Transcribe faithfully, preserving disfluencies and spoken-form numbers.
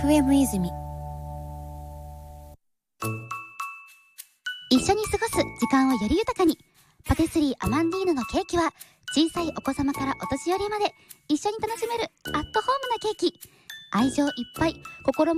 エフエム 泉。 一緒に過ごす時間をより豊かに。パティスリーアマンディーヌのケーキは小さいお子様からお年寄りまで一緒に楽しめるアットホームなケーキ。愛情いっぱい、心も